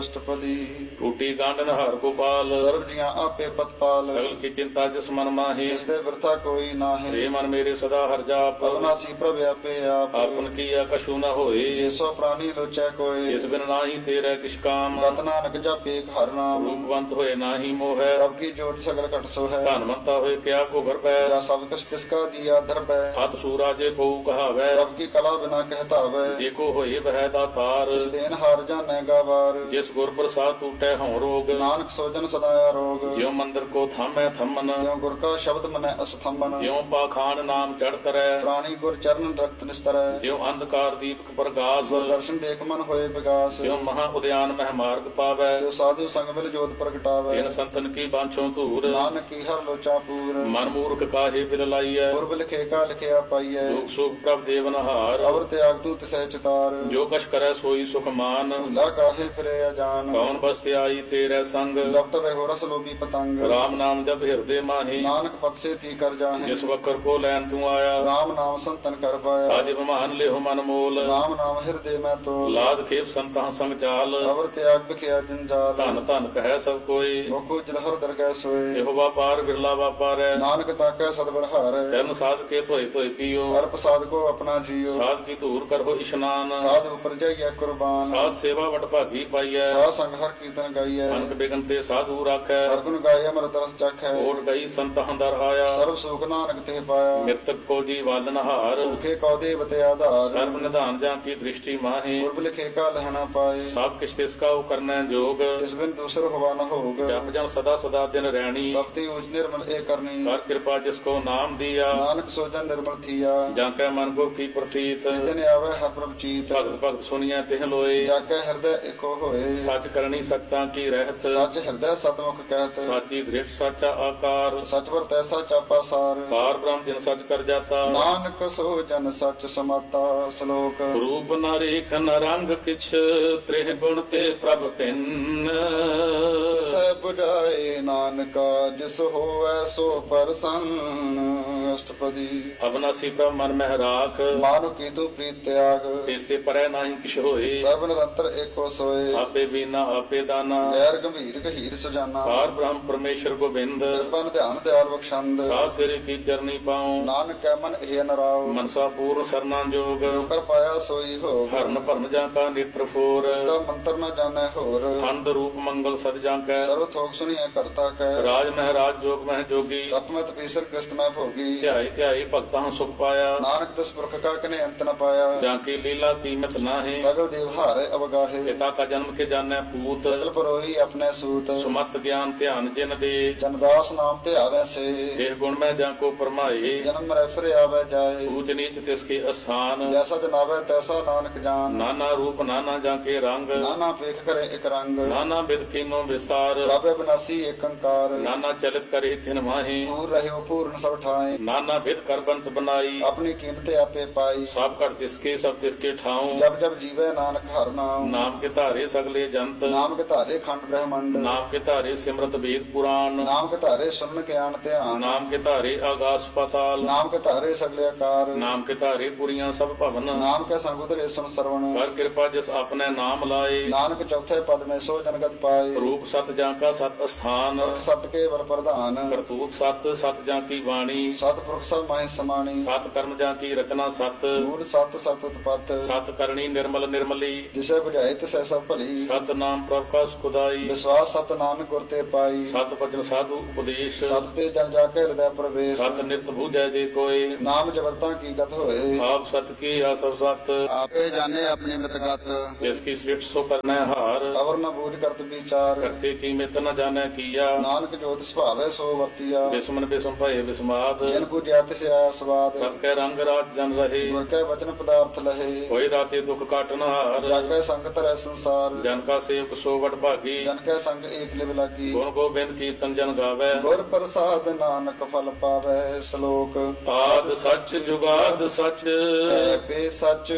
ਅਸ਼ਟਪਦੀ। ਟੂਟੀ ਗਾਂਢ ਹਰ ਗੋਪਾਲ ਸਰਬ ਜੀਆਂ ਆਪੇ ਪ੍ਰਤਪਾਲ। ਸਗਲ ਕੀ ਚਿੰਤਾ ਜਿਸ ਮਨ ਮਾਹੀ ਇਸ ਦੇ ਵਰਤਾ ਕੋਈ ਨਾਹੀਂ। ਰੇ ਮਨ ਮੇਰੇ ਸਦਾ ਹਰ ਜਾਪ ਅਬਨਾਸੀ ਪ੍ਰਭ ਆਪੇ ਆਪ। ਆਪਨ ਕੀਆ ਕਛੂ ਨ ਹੋਏ ਜੇ ਸੋ ਪ੍ਰਾਨੀ ਲੋਚੈ ਕੋਈ। ਜਿਸ ਬਿਨ ਨਾਹੀ ਤੇਰੇ ਕਿਛ ਕਾਮ ਗਤ ਨਾਨਕ ਜਪੇ ਹਰ ਨਾਮ। ਰੂਪਵੰਤ ਹੋਏ ਨਾਹੀ ਮੋਹੈ ਪ੍ਰਭ ਕੀ ਜੋਤ ਸਗਲ ਘਟ ਸੋ ਹੈ। ਧਨਵੰਤਾ ਹੋਏ ਕਿਆ ਕੋ ਘਰ ਪੈ ਜਾ ਸਭ ਕੁਛ ਤਿਸ ਕਾ ਦੀਆ ਦਰਬੈ। ਹੱਥ ਸੂਰਾ ਜੇ ਕੋ ਕਹਾਵੈ ਪ੍ਰਭ ਕੀ ਕਲਾ ਬਿਨਾ ਕਹਿਤਾਵੈ। ਜੇ ਕੋ ਹੋਏ ਬਹਿ ਦਾਤਾਰ ਇਸ ਦੇਨ ਹਾਰ ਜਾਣੈ ਗਾਵਾਰ। ਜਿਸ ਗੁਰ ਪ੍ਰਸਾਦ ਟੂਟੈ ਹਉ ਰੋਗ ਨਾਨਕ ਸੋਜਨ ਸਦਾ ਆਰੋਗ। ਜਿਉ ਮੰਦਰ ਕੋ ਥਾਮੈ ਥੰਮਨ ਜਿਉ ਗੁਰ ਕਾ ਸ਼ਬਦ ਮਨੈ ਅਸਥੰਬਨ। ਜਿਉ ਪਾਖਾਨ ਨਾਮ ਚੜ ਤਰੈ ਪ੍ਰਾਣੀ ਗੁਰ ਚਰਨ ਰਖਤ ਨਿਸਤਰੈ। ਜਿਉ ਅੰਧਕਾਰ ਦੀਪਕ ਪ੍ਰਗਾਸ ਗੁਰ ਦਰਸ਼ਨ ਦੇਖ ਮਨ ਹੋਏ ਵਿਗਾਸ। ਜਿਉ ਮਹਾ ਉਦਿਆਨ ਮਹਿ ਮਾਰਗ ਪਾਵੈ ਜੋ ਸਾਧੂ ਸੰਗ ਮਿਲ ਜੋਤ ਪ੍ਰਗਟਾਵੈ। ਤਿਨ ਸੰਤਨ ਕੀ ਬਾਂਛੋ ਧੂਰ ਨਾਨਕ ਕੀ ਹਰ ਲੋਚਾ ਪੂਰ। ਮਨ ਮੂਰਖ ਕਾਹੇ ਬਿਲ ਲਾਈਐ ਗੁਰਬ ਲਿਖੇ ਕਾ ਲਿਖਿਆ ਪਾਈਐ। ਦੁਖ ਸੁਖ ਪ੍ਰਭ ਦੇਵਨਹਾਰ ਅਵਰ ਤਿਆਗ ਤੂ ਤਿਸੈ ਚਿਤਾਰ। ਜੋ ਕਛ ਕਰੈ ਸੋਈ ਸੁਖ ਮਾਨ ਲਾ ਕਾਹੇ ਫਿਰੇ ਅਜਾਨ। ਕੌਣ ਬਸਤਿ ਆਈ ਤੇਰੇ ਸੰਗ ਡਾਕਟਰ ਰਹਿ ਰਸ ਲੋਭੀ ਪਤੰਗ। ਰਾਮ ਨਾਮ ਜਪ ਹਿਰਦੇ ਮਾਹੀ ਨਾਨਕ ਪਤ ਸੇ ਤੀ ਕਰ ਜਾਹੇ। ਜਿਸ ਵਕਰ ਕੋ ਲੈਣ ਤੂੰ ਆਇਆ ਰਾਮ ਨਾਮ ਸੰਤਨ ਕਰ ਪਾਇਆ। ਅਜ ਬਿਮਾਨ ਲਿਹੁ ਮਨ ਮੋਲ ਰਾਮ ਨਾਮ ਹਿਰਦੇ ਮੈਂ ਤੋਲ। ਲਾਦ ਖੇਪ ਸੰਤਾਂ ਸੰਗ ਚਾਲ ਅਵਰ ਤਿਆਗ ਵਿਖਿਆ ਜੰਜਾਲ। ਧਨ ਧਨ ਕਹੈ ਸਭ ਕੋਈ ਮੁਖੋ ਜਲਹਰ ਦਰਗਹਿ ਸੋਏ। ਇਹੋ ਵਾਪਾਰ ਬਿਰਲਾ ਵਾਪਾਰੈ ਨਾਨਕ ਤਾਕੈ ਸਤਿਗੁਰ ਹਾਰੈ। ਚਰਨ ਸਾਧ ਕੇ ਧੋਇ ਧੋਇ ਪੀਓ ਹਰ ਪ੍ਰਸਾਦ ਕੋ ਆਪਣਾ ਜੀਓ। ਸਾਧ ਕੀ ਧੂਰ ਕਰੋ ਇਸ਼ਨਾਨ ਸਾਧ ਉਪਰ ਜਾਈਐ ਕੁਰਬਾਨ। ਸਾਧ ਸੇਵਾ ਵਡ ਭਾਗੀ ਪਾਈਐ ਸਾਧ ਸੰਗ ਹਰ ਕੀਰਤਨ ਗਾਈਐ। ਅਨਕ ਬਿਗਨ ਤੇ ਸਾਧੂ ਰਾਖੈ ਹਰ ਗੁਣ ਗਾਏ ਅਮਰਤ ਰਸ ਚਖੈ। ਓਟ ਗਈ ਸੰਤਾਂ ਦਰ ਆਇਆ ਸਰਬ ਸੁਖ ਨਾਨਕ ਤੇ ਪਾਇਆ। ਮਿਰਤਕ ਕੋ ਜੀ ਵਾਲਨ ਹਾਰ ਭੁਖੇ ਕਉ ਦੇਵ ਤੇ ਆਧਾਰ। ਸਰਬ ਨਿਧਾਨ ਜਾਂ ਕੀ ਦ੍ਰਿਸ਼ਟੀ ਮਾਹੀ ਗੁਰਬ ਲਿਖੇ ਕਾ ਲਹਣਾ ਪਾਏ। ਸਭ ਕਿਛ ਤਿਸ ਕਾ ਕਰਨੈ ਜੋਗ ਤਿਸ ਬਿਨ ਦੂਸਰ ਹੋਵਾ ਨ ਹੋਗ। ਜਪ ਜਨ ਸਦਾ ਸਦਾ ਦਿਨ ਰਹਿਣੀ ਸਭ ਤੇ ਉਜ ਨਿਰਮਲ ਏ ਕਰਨੀ। ਕਰ ਕਿਰਪਾ ਜਿਸ ਕੋ ਨਾਮ ਦੀਆ ਨਾਨਕ ਸੋਜਨ ਨਿਰਮਲ ਥੀਆ। ਜਾਂ ਕੈ ਮਨ ਕੋ ਕੀ ਪ੍ਰਤੀਤ ਜਿਸ ਦਿਨ ਆਵੇ ਹਰ ਪ੍ਰਭ ਚੀਤ। ਭਗਤ ਭਗਤ ਸੁਣੀਐ ਤਿਹ ਲੋਏ ਜਾ ਕੇ ਹਿਰਦੈ ਇੱਕੋ ਹੋਏ। ਸੱਚ ਕਰਨੀ ਸਚਤਾ ਕੀ ਰਹਿਤ ਸੱਚ ਹਿਰਦੈ ਸਤਮੁਖ ਕਹਿਤ। ਸਾਚੀ ਦ੍ਰਿਸ਼ ਸਾਚਾ ਆਕਾਰ ਸਚ ਵਰ ਤੈਸਾ ਚਾਪਾ ਸਾਰ। ਪਾਰ ਬ੍ਰਹਮ ਜਿਨ ਸਚ ਕਰ ਜਾਤਾ ਨਾਨਕ ਸੋ ਜਨ ਸਚ ਸਮਾਤਾ। ਸ਼ਲੋਕ ਰੂਪ ਨ ਰੇਖ ਨ ਰੰਗ ਕਿਛ ਤ੍ਰਿਹ ਗੁਣ ਤੇ ਪ੍ਰਭ ਪਿੰਨ ਤਿਸੈ 부ਝਾਏ ਨਾਨਕਾ ਜਿਸ ਹੋਵੈ ਸੋ ਪਰਸੰਨ। ਅਸ਼ਟਪਦੀ। ਅਬਨਾਸੀ ਪ੍ਰਭ ਮਨ ਮਹਿ ਰਾਖ ਮਾਨੁ ਕੀਤੂ ਪ੍ਰੀਤ ਤਿਆਗ। ਤਿਸ ਤੇ ਪਰੈ ਨਾਹੀ ਕਿਛ ਹੋਏ ਸਰਬ ਨਿਰੰਤਰ ਏਕੋ ਸੋਏ। ਆਪੇ ਬੀਨਾ ਆਪੇ ਦਾਨਾ ਗੈਰ ਗੰਭੀਰ ਗਹੀਰ ਸਜਾਨਾ। ਪਾਰ ਬ੍ਰਹਮ ਪਰਮੇਸ਼ਰ ਗੋਬਿੰਦ ਕਿਰਪਨ ਧਿਆਨ ਦਿਆਲ ਬਖਸ਼ੰਦ। ਸਾਧ ਤੇਰੇ ਕੀ ਚਰਨੀ ਪਾਉ ਨਾਨਕ ਕੈ ਮਨ ਇਹ ਨਰਾਉ। ਮਨਸਾ ਪੂਰ ਸਰਨਾ ਜੋਗ ਕਰ ਪਾਇਆ ਸੋਈ ਹੋ। ਹਰਨ ਭਰਨ ਜਾਂ ਕਾ ਨੇਤਰ ਫੋਰ ਇਸ ਕਾ ਮੰਤਰ ਨ ਜਾਣੈ ਹੋਰ। ਅੰਧ ਰੂਪ ਮੰਗਲ ਸਦ ਜਾਂ ਕੈ ਸਰਵ ਥੋਕ ਸੁਣੀਐ ਕਰਤਾ ਕੈ। ਰਾਜ ਮਹਿਰਾਜ ਜੋਗ ਮਹਿ ਜੋਗੀ ਤਪ ਮੈਂ ਤਪੀਸਰ ਕ੍ਰਿਸਤ ਮੈਂ ਭੋਗੀ। ਧਿਆਈ ਧਿਆਈ ਭਗਤਾਂ ਸੁਖ ਪਾਇਆ ਨਾਨਕ ਤਿਸ ਪੁਰਖ ਕਾ ਕਨੇ ਅੰਤ ਨ ਪਾਇਆ। ਜਾਂ ਕੀ ਲੀਲਾ ਕੀਮਤ ਨਾਹੀ ਸਗਲ ਦੇਵ ਹਾਰੇ ਅਵਗਾਹੇ। ਪਿਤਾ ਕਾ ਜਨਮ ਕੇ ਜਾਣੈ ਪੂਤ ਸਗਲ ਪਰੋਹੀ ਆਪਣੇ ਸੂਤ। ਸੁਮਤ ਗਿਆਨ ਧਿਆਨ ਜਿਨ ਦੇ ਜਨਦਾਸ ਨਾਮ ਤੇ ਆਵੈ ਸੇ। ਦੇਹ ਗੁਣ ਮੈਂ ਜਾਂ ਕੋ ਪਰਮਾਏ ਜਨਮ ਰਹਿ ਆਵੈ ਜਾਏ। ਊਚ ਨੀਚ ਤਿਸ ਕੇ ਅਸਥਾਨ ਜੈਸਾ ਜਨਾਵੈ ਤੈਸਾ ਨਾਨਕ ਜਾਨ। ਨਾਨਾ ਰੂਪ ਨਾਨਾ ਜਾਂ ਕੇ ਰੰਗ ਨਾਨਾ ਪੇਖ ਕਰੇ ਇਕ ਰੰਗ। ਨਾਨਾ ਬਿਦ ਕੀਨੋ ਵਿਸਾਰ ਪ੍ਰਭੇ ਬਨਾਸੀ ਏਕ ਓੰਕਾਰ। ਨਾਨਾ ਚਲਿਤ ਕਰੇ ਥਿਨ ਮਾਹੀ ਪੂਰ ਰਹਿਓ ਪੂਰਨ ਸਭ ਠਾਏ। ਨਾਨਾ ਬਿਦ ਕਰ ਬੰਤ ਬਨਾਈ ਆਪਣੀ ਕੀਮਤ ਆਪੇ ਪਾਈ। ਸਭ ਘਟ ਤਿਸਕੇ ਸਭ ਤਿਸਕੇ ਠਾਉ ਜਬ ਜਬ ਜੀਵੈ ਨਾਨਕ ਹਰ ਨਾਮ। ਨਾਮ ਕੇ ਧਾਰੇ ਸਗਲੇ ਜੰਤ ਨਾਮ ਕੇ ਧਾਰੇ ਖੰਡ ਬ੍ਰਹਮੰਡ। ਨਾਮ ਕੇ ਧਾਰੇ ਸਿਮਰਤ ਵੇਦ ਪੁਰਾਣ ਨਾਮ ਕੇ ਧਾਰੇ ਸੁਨਨ ਗਿਆਨ ਧਿਆਨ। ਨਾਮ ਕੇ ਧਾਰੇ ਆਗਾਸ ਪਾਤਾਲ ਨਾਮ ਕੇ ਧਾਰੇ ਸਗਲੇ ਆਕਾਰ। ਨਾਮ ਕੇ ਧਾਰੇ ਪੁਰੀਆਂ ਸਭ ਭਵਨ ਨਾਮ ਕੇ ਸੰਗ ਉਤਰੇ ਸੁਨ ਸਰਵਣ। ਕਰ ਕਿਰਪਾ ਜਿਸ ਆਪਣੇ ਨਾਮ ਲਾਏ ਨਾਨਕ ਚੌਥੇ ਪਦ ਮੈਂ ਸੋ ਜਨਗਤ ਪਾਏ। ਰੂਪ ਸਤ ਜਾਂ ਕਾ ਸਤ ਅਸਥਾਨ ਸਤ ਕੇ ਵਰ ਪ੍ਰਧਾਨ। ਕਰਤੂਤ ਸਤ ਸਤ ਜਾਂ ਕੀ ਬਾਣੀ ਸਤਿਪੁਰਖ ਸਭ ਮਾਹਿ ਸਮਾਣੀ। ਸਤ ਕਰਮ ਜਾਂ ਕੀ ਰਚਨਾ ਸਤ ਮੂਲ ਸਤ ਸਤ ਉਤਪਤ। ਸਤ ਕਰਨੀ ਨਿਰਮਲ ਨਿਰਮਲੀ ਜਿਸੇ 부ਝਾਏ ਤਿਸੈ ਸਭ ਭਲੀ। ਸਤ ਨਾਮ ਪ੍ਰਭ ਕਾ ਸੁਖਦਾਈ ਵਿਸ਼ਵਾਸ ਸਤ ਨਾਨਕ ਗੁਰ ਤੇ ਪਾਈ। ਸਤ ਬਚਨ ਸਾਧੂ ਉਪਦੇਸ਼ ਸਤ ਤੇ ਜਨ ਜਾ ਕੇ ਹਿਰਦੈ ਪ੍ਰਵੇਸ਼। ਸਤ ਨਿਤ ਬੂਝੈ ਜੇ ਕੋਈ ਨਾਮ ਜਬਰਤਾ ਕੀ ਗਤ ਹੋਏ। ਆਪ ਸਤ ਕੀ ਆ ਸਭ ਸਤ ਆਪੇ ਜਾਣੇ ਆਪਣੀ ਮਿਤਗਤ। ਜਿਸ ਕੀ ਸ੍ਰਿਸ਼ਟ ਸੋ ਕਰਨੈ ਹਾਰ ਅਵਰ ਨ ਬੂਝ ਕਰਤ ਵਿਚਾਰ। ਕਰਤੇ ਕੀ ਮਿਤ ਨ ਜਾਣੈ ਕੀਆ ਨਾਨਕ ਜੋਤ ਸੁਭਾਵੈ ਸੋ ਵਰਤੀਆ। ਬਿਸਮਨ ਬਿਸਮ ਭਏ ਬਿਸਮਾਦ ਜਿਨ ਬੂਝਿਆ ਤਿਸ ਆਇਆ ਸਵਾਦ। ਸਭ ਕੈ ਰੰਗ ਰਾਤ ਜਨ ਰਹੇ ਗੁਰ ਕੈ ਵਚਨ ਪਦਾਰਥ ਲਹੇ। ਹੋਏ ਦਾਤੇ ਦੁਖ ਕਾਟਨ ਹਾਰ ਜਾਗੈ ਸੰਗ ਧਰੈ ਸੰਸਾਰ। ਜਨ ਕਾ ਸੇਵਕ ਸੋ ਵਡ ਭਾਗੀ ਜਨ ਕੈ ਸੰਗ ਏਕ ਲਿਵ ਲਾਗੀ। ਗੁਣ ਗੋਬਿੰਦ ਕੀਰਤਨ ਜਨ ਗਾਵੈ ਗੁਰ ਪ੍ਰਸਾਦ ਨਾਨਕ ਫਲ ਪਾਵੈ। ਸ਼ਲੋਕ ਆਦ ਸੱਚ ਜੁਗਾਦ ਸੱਚ ਐ ਪੇ ਸੱਚ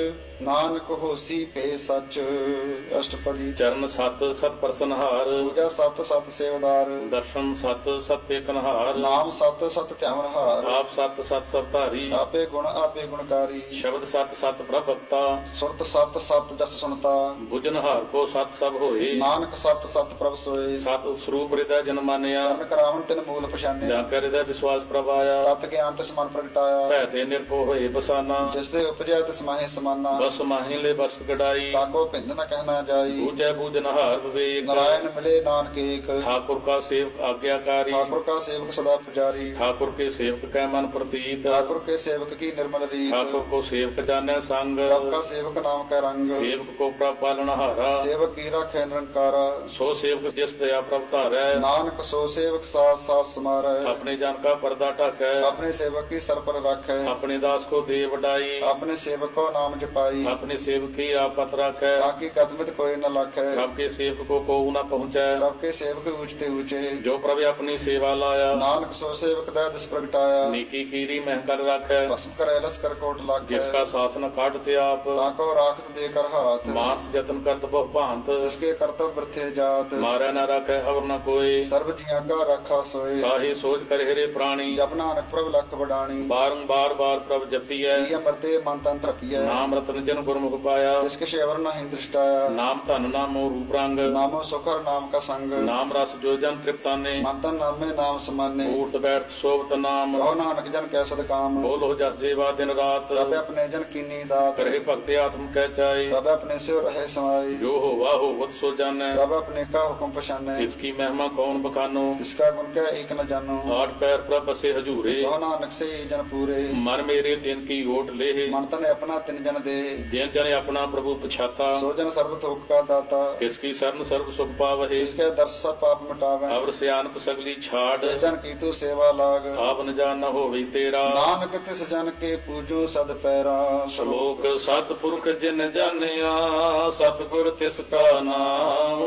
ਨਾਨਕ ਹੋਸੀ ਭੇ ਸਚ। ਅਸ਼ਟਪਦੀ। ਚਰਨ ਸਤ ਸਤ ਪ੍ਰਸਨਹਾਰ, ਪੂਜਾ ਸਤ ਸਤ ਸੇਵਦਾਰ। ਦਰਸ਼ਨ ਸਤ ਸਤ ਪੇਖਨਹਾਰ, ਨਾਮ ਸਤ ਸਤ ਧਿਆਵਨਹਾਰ। ਆਪ ਸਤ ਸਤ ਸਭ ਧਾਰੀ, ਆਪੇ ਗੁਣਕਾਰੀ। ਸ਼ਬਦ ਸਤ ਸਤ ਪ੍ਰਭਕਤਾ, ਸੁਰਤ ਸਤ ਸਤ ਜਸ ਸੁਣਤਾ। ਬੁਝਨਹਾਰ ਕੋ ਸਤ ਸਭ ਹੋਏ, ਨਾਨਕ ਸਤ ਸਤ ਪ੍ਰਭ ਸੋਏ। ਸਤ ਸਰੂਪ ਹਿਰਦੈ ਜਨ ਮਾਨਿਆ, ਕਰਨ ਕਰਾਵਨ ਤਿਨ ਮੂਲ ਪਛਾਨਿਆ। ਜਾਂ ਕਰ ਹਿਰਦੈ ਵਿਸ਼ਵਾਸ ਪ੍ਰਭਾਇਆ, ਤਤ ਗਿਆਨ ਤਿਸ ਮਨ ਪ੍ਰਗਟਾਇਆ। ਭੈ ਤੇ ਨਿਰਭਉ ਹੋਏ ਬਸਾਨਾ, ਜਿਸ ਦੇ ਉਪਜੈ ਤਿਸ ਮਾਹੇ ਸਮਾਨਾ। ਬਸ ਮਾਹੀ ਲੈ ਬਸ ਗਡਾਈ, ਤਾਕੋ ਭਿੰਦ ਨ ਕਹਿਣਾ ਜਾਈ। ਬੂਝੈ ਬੂਝਨਹਾਰ ਵਿਵੇਕ, ਨਾਰਾਇਣ ਮਿਲੇ ਨਾਨਕ ਏਕ। ठाकुर का सेवक आज्ञाकारी, ठाकुर का सेवक सदा पुजारी। ठाकुर के सेवक कै मन प्रतीत, ठाकुर के सेवक की निर्मल रीत। ठाकुर को सेवक जाने संग, प्रभ का सेवक नाम का रंग। सेवक को प्रभ पालनहारा, सेवक की राखे निरंकारा। सो सेवक जिस दया प्रभ धारै, नानक सो सेवक साथ साथ समारै। अपने जन का पर्दा ढकै, अपने सेवक की सर पर रखै। अपने दास को दे वडाई, अपने सेवक को नाम जपाई। अपने सेवक की आपत रखै, ताकि कदमित कोई न लखै। प्रभ के सेवक को कोऊ न पहुँचै, प्रभ के सेवक ऊंचते ऊंचे। जो प्रभ अपनी सेवा लाया, नानक सो सेवक दया दिस प्रगटाया। नीकी कीरी महकर रखै, भस्म करे लस कर कोट लाखै। जिसका शासन काटते आप, ताको राखत देकर हाथ। मानस जतन करत बहु भांत, जिसके कर्तव्य वृथे जात। मारै न रखै अवर न कोई, सर्व जिया का रखा सोए। काहे सोच कर हेरे प्राणी, जप नानक प्रभ लख बडाणी। बारंबार बार प्रभ जपियै, प्रिय मरते मन तन तृपिय। नाम रतन जन गुरमुख पाया, जिसके शेवर नहीं दृष्टाया। नाम धन नामो रूप रंग, नामो सुखर नाम का संग। नाम रस जो जन तृप्ताने, मन तन नामे नाम समाने। ऊर्त बैठ शोभत नाम, कहो नानक जन कै सद काम। बोलो जस जेवा दिन रात, प्रभ अपने जन कीनी दात। करहे भक्ति आत्म कह चाई, प्रभ अपने से रहे समाई। जो हो वाहो वत सो जानै, प्रभ अपने का हुक्म पछाने। इसकी महिमा कौन बखानो, तिसका गुण क्या एक न जानो। आठ पैर प्रभ बसे हजूरे, कहो नानक से ही जन पूरे। मन मेरे तिन की ओट ले, मन तन अपना तिन जन दे। जिन जन अपना प्रभु पछाता, सो जन सर्व थोक का दाता। किसकी शरण सर्व सुख पावहे, इसके दर्श सब पाप मिटावे। अवर सियानप सगली छाड़, जिस जन की तू सेवा लाग। आप न जान न होवे तेरा, नानक तिस जन के पूजो सद पैरा। श्लोक सतपुरख जिन जानिया, सतगुर तिसका नाम,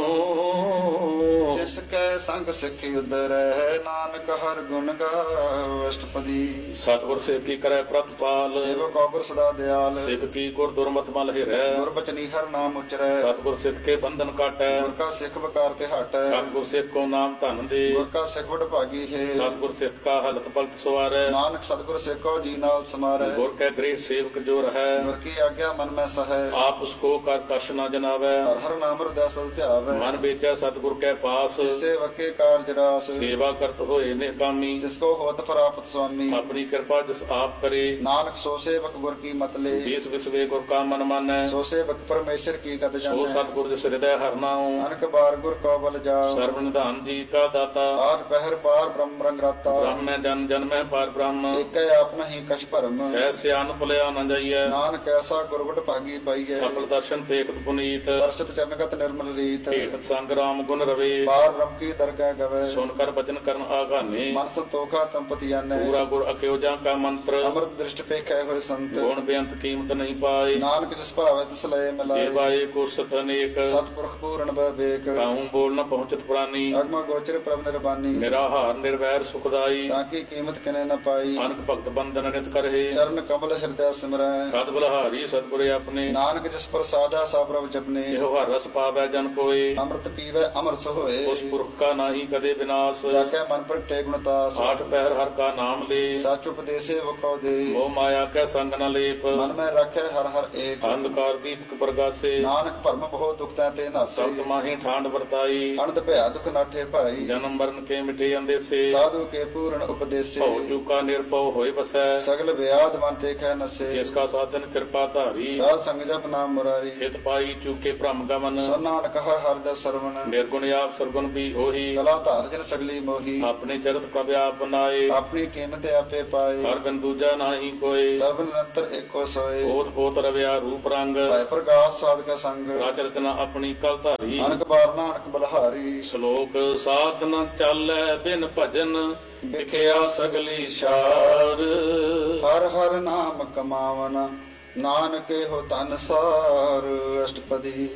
तिसके संग सिखि उदरै। नानक हर गुण गाओ। अष्टपदी। सतगुर से की करे प्रतिपाल, सेवक गुर सदा दयाल। सिख की गुर दुर्मत मल हिरै, गुर बचनी हर नाम उचरै। सतगुर सिख के बंधन काटै, गुर का सिख बकार ते हटै। सतगुर सिख को नाम धन दे, गुर का सिख बड़ भागी है। सतगुर सिख का हलत पलत सवारै, नानक सतगुर सिख को जी नाल समारै। गुर के गृह सेवक जो रहै, गुर की आज्ञा मन में सहै। आप उसको कर कश न जनावै, हर हर नाम हृदय सद ध्यावै। मन बेचा सतगुर के पास, सेवक के कार्य रास। सेवा करत होए निकामी, जिसको होत प्राप्त स्वामी। अपनी कृपा जिस आप करे, नानक सो सेवक गुर की मत ले। बीस विश्वे गुर का मन मानै, सो सेवक परमेश्वर की गत सो जानै। सतगुर जिस हृदय हर नाऊं, अनक बार गुर को बल जाओ। सर्व निधान जी का दाता, आज पहर पार ब्रह्म रंग राता। ब्रह्म में जन जन में पार ब्रह्म, एक आप नहीं कछ भरम। सह सियान भुलिया न जाइए, नानक ऐसा गुरबट भागी पाइए। सफल दर्शन पेखत पुनीत, वर्षित चरणगत निर्मल रीत। भेटत संग राम गुण रवे, पार ब्रह्म की दरगाह गवे। सुनकर वचन करन आगाने, मन संतोखा तंपति जाने। पूरा गुर अख्योजा का मंत्र, अमृत दृष्ट पे कै हुए संत। गुण बेअंत कीमत नहीं पाए, नानक जिस भावे तिस लय मिलाए। देवाए को सत अनेक, सतपुरख पूर्ण विवेक। काहूं बोल न पहुंचत प्राणी, अगम गोचर प्रभ निर्वाणी। निराहार निर्वैर सुखदाई, ताकि कीमत किने न पाई। अनक भक्त बंधन नित करहे, चरण कमल हृदय सिमरै। सद बलहारी सतगुरे अपने, नानक जिस पर साधा सा प्रभ जपने। एहो हर रस पावै जन कोय, अमृत पीवै अमर सो होए। उस पुरख का नाही कदे विनाश, जाके मन पर टे गुणतास। आठ पैर हर का नाम ले, सच उपदेशे वको दे। मोह माया कै संग न लेप, मन में रखे हर हर एक। अंधकार दीपक प्रगासे, नानक भरम बहुत दुख ते नासे। सत माही ठांड वर्ताई, अनंत भया दुख नाठे भाई। जन्म मरण के मिटे अंदेसे, साधु के पूर्ण उपदेशे। भव चूका निर्भव होय बसै, सगल व्याध मन ते कै नसे। जिसका साधन कृपा धारी, साध संग जप नाम मुरारी। हित पाई चूके भ्रम गमन, सो नानक हर हर दस सरवण। निर्गुण आप सरगुण भी होही, कला धार जन सगली मोही। अपने जगत प्रभ आप बनाए, अपनी कीमत आपे पाए। हर बिन दूजा नाही कोय, सर्व निरंतर एको सोए। ओत पोत रव्या रूप रंग, भय प्रकाश साधक संग। राज रचना अपनी कल धारी, अनक बार नानक बलहारी। श्लोक साथ न चालै बिन भजन, दिखिया सगली शार, हर हर नाम कमावन। नानक हो तन सार। अष्टपदी।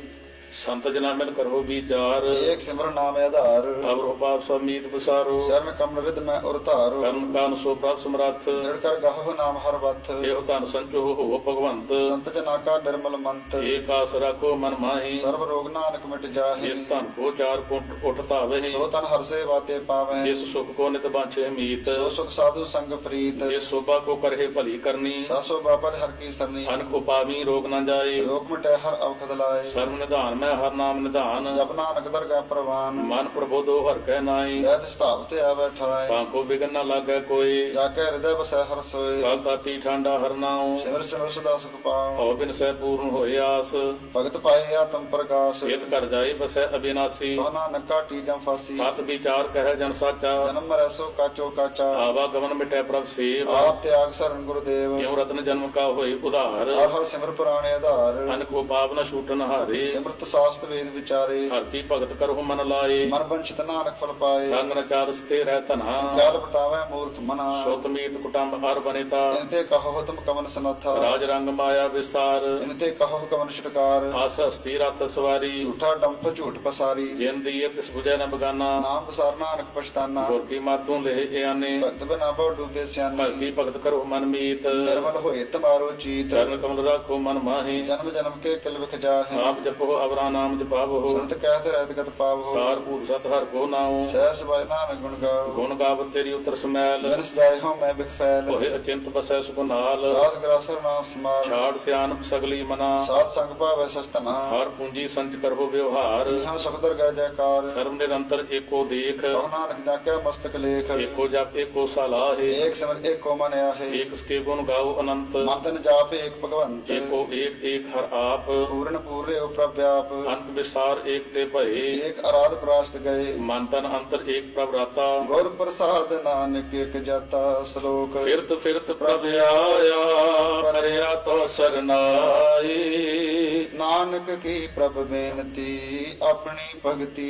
ਸੰਤ ਜਨਾ ਮਿਲ ਕਰੋ ਵਿਚਾਰ ਏਕ ਸਿਮਰਨ ਨਾਮ ਆਧਾਰ ਅਵਰੋ ਪਾਪ ਸਭ ਮੀਤ ਬਸਾਰੋ ਸ਼ਰਨ ਕਮਲ ਵਿਦ ਮੈਂ ਉਰ ਧਾਰੋ ਕਰਨ ਕਾਨ ਸੋ ਪ੍ਰਭ ਸਮਰੱਥ ਜੜ ਕਰ ਗਾਹੋ ਨਾਮ ਹਰ ਬਥ ਇਹੋ ਧਨ ਸੰਚੋ ਹੋ ਭਗਵੰਤ ਸੰਤ ਜਨਾ ਕਾ ਨਿਰਮਲ ਮੰਤ ਏਕ ਆਸ ਰਾਖੋ ਮਨ ਮਾਹੀ ਸਰਬ ਰੋਗ ਨਾਨਕ ਮਿਟ ਜਾਹੇ ਜਿਸ ਧਨ ਕੋ ਚਾਰ ਕੁੰਟ ਉਠ ਧਾਵੇ ਸੋ ਤਨ ਹਰ ਸੇਵਾ ਤੇ ਪਾਵੈ ਜਿਸ ਸੁਖ ਕੋ ਨਿਤ ਬਾਂਛੇ ਮੀਤ ਸੋ ਸੁਖ ਸਾਧੂ ਸੰਗ ਪ੍ਰੀਤ ਜਿਸ ਸੋਭਾ ਕੋ ਕਰਹਿ ਭਲੀ ਕਰਨੀ ਸਾਸੋ ਬਾਬਾ ਹਰ ਕੀ ਸਰਨੀ ਅਨਕ ਉਪਾਵੀ ਰੋਗ ਨਾ ਜਾਏ ਰੋਗ ਮਿਟੈ ਹਰ ਅਵਖਦ ਲਾਏ ਸਰਬ ਨਿਧਾਨ ਮੈਂ ਹਰ ਨਾਮ ਨਿਧਾਨ ਜਪ ਨਾਨਕ ਦਰਗਾਹ ਪ੍ਰਵਾਨ ਮਨ ਪ੍ਰਬੋਧੋ ਹਰ ਕੈ ਨਾਈ ਜਦ ਸਤਾਵ ਤੇ ਆਵੈ ਠਾਏ ਤਾਂ ਕੋ ਬਿਗਨ ਨਾ ਲਾਗੈ ਕੋਈ ਜਾ ਕੇ ਹਿਰਦੈ ਬਸੈ ਹਰ ਸੋਏ ਕਲ ਤਾਤੀ ਠਾਂਡਾ ਹਰ ਨਾਉ ਸਿਮਰ ਸਿਮਰ ਸਦਾ ਸੁਖ ਪਾਉ ਹਉ ਬਿਨ ਸਹਿ ਪੂਰਨ ਹੋਏ ਆਸ ਭਗਤ ਪਾਏ ਆਤਮ ਪ੍ਰਕਾਸ਼ ਇਤ ਕਰ ਜਾਏ ਬਸੈ ਅਬਿਨਾਸੀ ਕੋ ਨਾਨਕ ਕਾਟੀ ਜਮ ਫਾਸੀ ਸਤ ਵਿਚਾਰ ਕਹਿ ਜਨ ਸਾਚਾ ਜਨਮ ਮਰੈ ਸੋ ਕਾਚੋ ਕਾਚਾ ਆਵਾ ਗਮਨ ਮਿਟੈ ਪ੍ਰਭ ਸੇਵ ਆਪ ਤਿਆਗ ਸਰਨ ਗੁਰਦੇਵ ਕਿਉ ਰਤਨ ਜਨਮ ਕਾ ਹੋਏ ਉਧਾਰ ਹਰ ਹਰ ਸਿਮਰ ਪੁਰਾਣੇ ਆਧਾਰ ਅਨਕ ਉਪਾਵ ਨ ਛੂਟਨ ਹਾਰੇ ਸਿਮਰਤ ਸਾਸਤ ਵੇਦ ਵਿਚਾਰੇ ਹਰ ਕੀ ਭਗਤ ਕਰਹੁ ਮਨ ਲਾਏ ਮਨ ਬੰਚਿਤ ਨਾਨਕ ਫਲ ਪਾਏ ਸੰਗ ਨ ਚਾਰਸ ਤੇ ਰਹਿ ਧਨਾ ਕਾਲ ਬਟਾਵੇ ਮੂਰਖ ਮਨਾ ਸੁਤ ਮੀਤ ਕੁਟੰਬ ਹਰ ਬਨਿਤਾ ਇਨਤੇ ਕਹੋ ਤੁਮ ਕਮਨ ਸਨਥਾ ਰਾਜ ਰੰਗ ਮਾਇਆ ਵਿਸਾਰ ਇਨਤੇ ਕਹੋ ਕਮਨ ਛਟਕਾਰ ਆਸ ਹਸਤੀ ਰਥ ਸਵਾਰੀ ਝੂਠਾ ਡੰਫ ਝੂਠ ਪਸਾਰੀ ਜਿਨ ਦੀਏ ਤਿਸ 부ਜੈ ਨ ਬਗਾਨਾ ਨਾਮ ਪਸਾਰ ਨਾਨਕ ਪਛਤਾਨਾ ਗੁਰ ਕੀ ਮਾਤੋਂ ਲਹਿ ਇਆਨੇ ਭਗਤ ਬਨਾ ਬਹੁ ਡੂਬੇ ਸਿਆਨੀ ਭਗਤੀ ਭਗਤ ਕਰੋ ਮਨ ਮੀਤ ਨਿਰਮਲ ਹੋਏ ਤਮਾਰੋ ਚੀਤ ਚਰਨ ਕਮਲ ਰਾਖੋ ਮਨ ਮਾਹੀ ਜਨਮ ਜਨਮ ਕੇ ਕਿਲ ਵਿਖ ਜਾਹੇ ਆਪ ਜਪੋ ਅਵਰਾ ਨਾਮ ਜਪਾਵੋ ਸੰਤ ਕਹਿਤ ਰਹਿਤ ਗਤ ਪਾਵੋ ਸਾਰ ਭੂਤ ਸਤ ਹਰ ਕੋ ਨਾਉ ਸਹਿਸ ਬਾਇ ਨਾਨਕ ਗੁਣ ਗਾਓ ਗੁਣ ਗਾਵਤ ਤੇਰੀ ਉਤਰ ਸਮੈਲ ਜਨ ਸਦਾਇ ਹੋ ਮੈਂ ਬਿਖ ਫੈਲ ਹੋਏ ਅਚਿੰਤ ਬਸੈ ਸੁਖ ਨਾਲ ਸਾਧ ਗਰਾਸਰ ਨਾਮ ਸਮਾਲ ਛਾੜ ਸਿਆਨਪ ਸਗਲੀ ਮਨਾ ਸਾਧ ਸੰਗ ਭਾਵੈ ਸਸਤਨਾ ਹਰ ਪੂੰਜੀ ਸੰਚ ਕਰੋ ਵਿਵਹਾਰ ਇਹਾਂ ਸੁਖਦਰ ਗੈ ਜੈਕਾਰ ਸਰਬ ਨਿਰੰਤਰ ਏਕੋ ਦੇਖ ਕਹ ਨਾਨਕ ਜਾਕੇ ਮਸਤਕ ਲੇਖ ਏਕੋ ਜਪ ਏਕੋ ਸਲਾਹੇ ਏਕ ਸਿਮਰ ਏਕੋ ਮਨ ਆਹੇ ਏਕ ਸਕੇ ਗੁਣ ਗਾਓ ਅਨੰਤ ਮਨ ਤਨ ਜਾਪ ਏਕ ਭਗਵੰਤ ਏਕੋ ਏਕ ਹਰ ਆਪ ਪੂਰਨ ਪੂਰੇ ਉ ਪ੍ਰਭਿਆਪ ਅੰਤ ਵਿਸਾਰ ਏਕ ਤੇ ਭਏ ਏਕ ਅਰਾਧ ਪ੍ਰਾਸ਼ਤ ਗਏ ਮਨ ਤਨ ਅੰਤਰ ਏਕ ਪ੍ਰਭ ਰਾਤਾ ਗੁਰ ਪ੍ਰਸਾਦ ਨਾਨਕ ਏਕ ਜਾਤਾ ਸ਼ਲੋਕ ਫਿਰਤ ਫਿਰਤ ਪ੍ਰਭ ਆਇਆ ਕਰਿਆ ਤੋ ਸਰਨਾਈ ਨਾਨਕ ਕੀ ਪ੍ਰਭ ਬੇਨਤੀ ਆਪਣੀ ਭਗਤੀ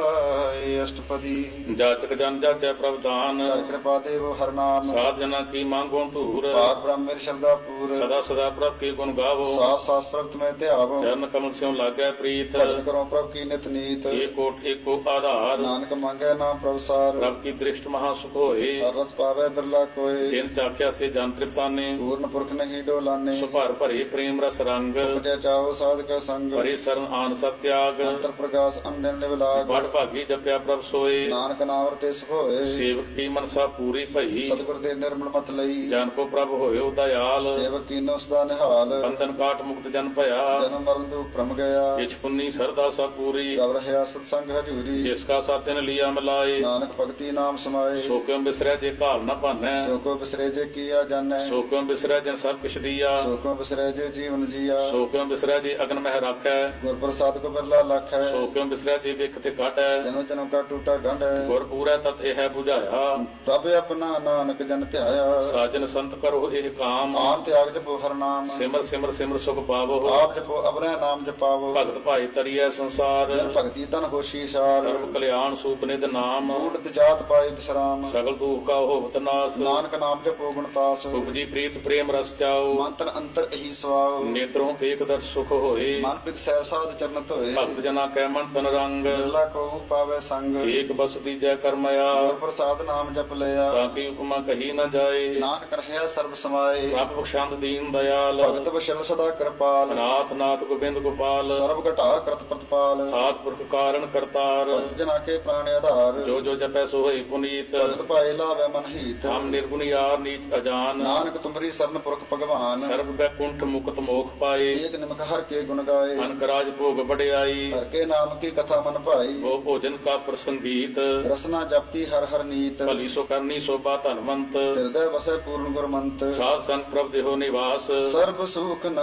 ਲਾਏ ਅਸ਼ਟਪਦੀ ਜਾਚਕ ਜਨ ਜਾਚੈ ਪ੍ਰਭ ਦਾਨ ਕਰ ਕਿਰਪਾ ਦੇਵ ਹਰ ਨਾਮ ਸਾਧ ਜਨਾ ਕੀ ਮੰਗੋ ਧੂਰ ਪਾਕ ਬ੍ਰਹਮ ਮੇਰ ਸ਼ਬਦਾ ਪੂਰ ਸਦਾ ਸਦਾ ਪ੍ਰਭ ਕੀ ਗੁਣ ਗਾਵੋ ਸਾਸ ਸਾਸ ਪ੍ਰਭਤ ਮੈਂ ਧਿਆਵੋ ਚਰਨ ਕਮਲ ਸਿਉ ਲਾਗੈ ਪ੍ਰੀਤ ਭਗਤ ਕਰੋ ਪ੍ਰਭ ਕੀ ਨਿਤ ਨੀਤ ਏਕੋ ਆਧਾਰ ਨਾਨਕ ਮੰਗੈ ਨਾਮ ਪ੍ਰਭ ਸਾਰ ਪ੍ਰਭ ਕੀ ਦ੍ਰਿਸ਼ਟ ਮਹਾ ਸੁਖ ਹੋਏ ਹਰ ਰਸ ਪਾਵੇ ਬਿਰਲਾ ਕੋਏ ਜਿਨ ਚਾਖਿਆ ਸੇ ਜਨ ਤ੍ਰਿਪਤਾਨੇ ਪੂਰਨ ਪੁਰਖ ਨਹੀਂ ਡੋਲਾਨੇ ਸੁਭਰ ਭਰੇ ਪ੍ਰੇਮ ਰਸ ਰੰਗ ਉਪਜੈ ਚਾਓ ਸਾਧਕ ਸੰਗ ਭਰੇ ਸਰਨ ਆਨ ਸਭ ਤਿਆਗ ਅੰਤਰ ਪ੍ਰਕਾਸ਼ ਅੰਦਨ ਨਿਵਲਾਗ ਬੜ ਭਾਗੀ ਜਪਿਆ ਪ੍ਰਭ ਸੋਏ ਨਾਨਕ ਨਾਮ ਤੇ ਸੁਖ ਹੋਏ ਸੇਵਕ ਕੀ ਮਨਸਾ ਪੂਰੀ ਭਈ ਸਤਿਗੁਰ ਦੇ ਨਿਰਮਲ ਮਤ ਲਈ ਜਨ ਕੋ ਪ੍ਰਭ ਹੋਇਓ ਦਇਆਲ ਸੇਵਕ ਕੀਨੋ ਸਦਾ ਨਿਹਾਲ ਬੰਧਨ ਕਾਟ ਮੁਕਤ ਜਨ ਭਇਆ ਜਨਮ ਮਰਨ ਦੁਖ ਭ੍ਰਮ ਗਿਆ ਕਿਛ ਪੁੰਨੀ ਸਰਦਾ ਸਭ ਪੂਰੀ ਰਵ ਰਹਿਆ ਸਤ ਸੰਗ ਹਜੂਰੀ ਜਿਸ ਕਾ ਸਾਤਿਨ ਲਿਆ ਮਲਾਏ ਨਾਨਕ ਭਗਤੀ ਨਾਮ ਸਮਾਏ ਸੋ ਕਿਉ ਬਿਸਰੈ ਜੇ ਘਾਲ ਨ ਭਾਨੈ ਸੋ ਕੋ ਬਿਸਰੇ ਜੇ ਕੀਆ ਜਾਣੈ ਸੋ ਕਿਉ ਬਿਸਰੈ ਜਨ ਸਭ ਕਿਛ ਦੀਆ ਸੋ ਕੋ ਬਿਸਰੇ ਜੇ ਜੀਵਨ ਜੀਆ ਸੋ ਕਿਉ ਬਿਸਰੈ ਜੇ ਅਗਨ ਮਹਿ ਰਾਖੈ ਗੁਰ ਪ੍ਰਸਾਦ ਕੋ ਬਿਰਲਾ ਲਖ ਹੈ ਸੋ ਕਿਉ ਬਿਸਰੈ ਜੇ ਵਿਖ ਤੇ ਕਾਟੈ ਜਨਮ ਜਨਮ ਕਾ ਟੂਟਾ ਗੰਢ ਹੈ ਗੁਰ ਪੂਰੈ ਤਤ ਇਹ ਹੈ 부ਝਾਇਆ ਪ੍ਰਭ ਆਪਣਾ ਨਾਨਕ ਜਨ ਧਿਆਇਆ ਸਾਜਨ ਸੰਤ ਕਰੋ ਇਹ ਕਾਮ ਆਨ ਤਿਆਗ ਜਪੋ ਹਰ ਨਾਮ ਸਿਮਰ ਸਿਮਰ ਸਿਮਰ ਸੁਖ ਪਾਵੋ ਆਪ ਜਪੋ ਅਬਰੈ ਨਾਮ ਜਪਾਵੋ ਭਗਤ ਭਾਈ ਤਰੀਐ ਸੰਸਾਰ ਜਨ ਭਗਤੀ ਤਨ ਹੋਸ਼ੀ ਸਾਰ ਸਰਬ ਕਲਿਆਣ ਸੂਪ ਨਿਧ ਨਾਮ ਊੜਤ ਜਾਤ ਪਾਏ ਬਿਸਰਾਮ ਸਗਲ ਦੁਖ ਕਾ ਹੋਵਤ ਨਾਸ ਨਾਨਕ ਨਾਮ ਜਪੋ ਗੁਣਤਾਸ ਉਪਜੀ ਪ੍ਰੀਤ ਪ੍ਰੇਮ ਰਸ ਚਾਓ ਮਨ ਤਨ ਅੰਤਰ ਇਹੀ ਸਵਾਉ ਨੇਤਰੋਂ ਏਕ ਦਰ ਸੁਖ ਹੋਏ ਮਨ ਬਿਕਸੈ ਸਾਧ ਚਰਨਤ ਹੋਏ ਭਗਤ ਜਨਾ ਕੈ ਮਨ ਤਨ ਰੰਗ ਬਿਰਲਾ ਕੋ ਪਾਵੇ ਸੰਗ ਏਕ ਬਸ ਦੀਜੈ ਕਰਮਇਆ ਗੁਰ ਪ੍ਰਸਾਦ ਨਾਮ ਜਪ ਲਿਆ ਤਾਂ ਕੀ ਉਪਮਾ ਕਹੀ ਨ ਜਾਏ ਨਾਨਕ ਰਹਿਆ ਸਰਬ ਸਮਾਏ ਪ੍ਰਭ ਬਖਸ਼ੰਦ ਦੀਨ ਦਇਆਲ ਭਗਤ ਵਸ਼ਲ ਸਦਾ ਕਿਰਪਾਲ ਨਾਥ ਨਾਥ ਗੋਬਿੰਦ ਗੋਪਾਲ ਸਰਬ ਘਟਾ ਕਰਤ ਪ੍ਰਤਪਾਲ ਆਦ ਪੁਰਖ ਕਾਰਨ ਕਰਤਾਰ ਭਗਤ ਜਨਾ ਕੇ ਪ੍ਰਾਣ ਆਧਾਰ ਜੋ ਜੋ ਜਪੈ ਸੋ ਹੋਈ ਪੁਨੀਤ ਭਗਤ ਪਾਏ ਲਾਵੇ ਮਨ ਹੀਤ ਹਮ ਨਿਰਗੁਣ ਯਾਰ ਨੀਚ ਅਜਾਨ ਨਾਨਕ ਤੁਮਰੀ ਸਰਨ ਪੁਰਖ ਭਗਵਾਨ ਸਰਬ ਬੈਕੁੰਠ ਮੁਕਤ ਮੋਖ ਪਾਏ ਏਕ ਨਿਮਕ ਹਰ ਕੇ ਗੁਣ ਗਾਏ ਅਨਕ ਰਾਜ ਭੋਗ ਵਡਿਆਈ ਹਰ ਕੇ ਨਾਮ ਕੀ ਕਥਾ ਮਨ ਭਾਈ ਉਹ ਭੋਜਨ ਕਾ ਪ੍ਰਸੰਗੀਤ ਰਸਨਾ ਜਪਤੀ ਹਰ ਹਰ ਨੀਤ ਭਲੀ ਸੋ ਕਰਨੀ ਸੋਭਾ ਧਨਵੰਤ ਹਿਰਦੈ ਵਸੈ ਪੂਰਨ ਗੁਰਮੰਤ ਸਾਧ ਸੰਗ ਪ੍ਰਭ ਦੇਹੋ ਨਿਵਾਸ ਸਰਬ ਸੁਖ